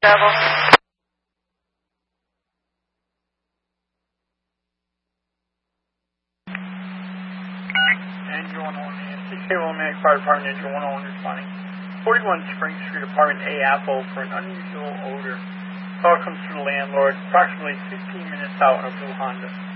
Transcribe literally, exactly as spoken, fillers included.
Travel. Engine one oh one, C K Wilmette Fire Department, Engine one oh one responding. forty-one Spring Street, Apartment A, Apple, for an unusual odor. Call comes from the landlord, approximately fifteen minutes out in a blue Honda.